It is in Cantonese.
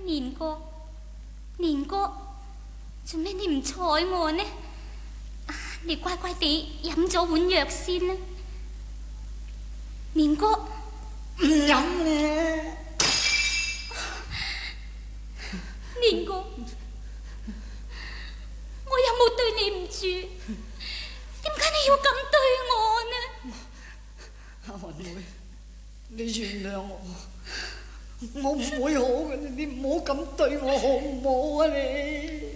年哥，年哥，做咩你唔睬我呢？你乖乖地飲咗碗藥先啦。年哥， 唔飲咧。 年哥，我有冇對你唔住？點解你要咁對我呢？ 阿雲妹，你原諒我，我唔會好嘅，你唔好咁對我好唔好啊你？